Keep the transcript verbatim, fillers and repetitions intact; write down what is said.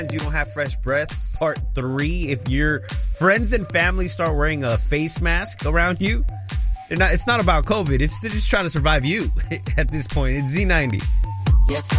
You don't have fresh breath. Part three, if your friends and family start wearing a face mask around you, they're not. It's not about COVID. It's they're just trying to survive you at this point. It's Z ninety. Yes,